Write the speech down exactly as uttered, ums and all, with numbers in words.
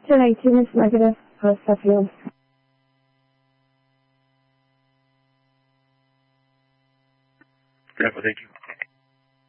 ten eighteen is negative, post Suffield. Bravo, thank you.